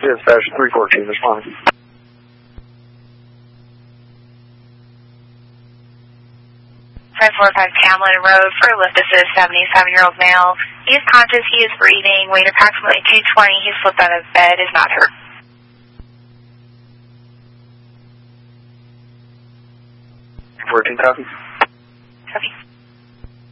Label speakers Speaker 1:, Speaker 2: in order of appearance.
Speaker 1: Dispatch 314, responding.
Speaker 2: 545 Camlin Road for lift assist, 77-year-old male. He is conscious, he is breathing, weighed approximately 220, he slipped out of bed, is not hurt.
Speaker 1: 14 copy.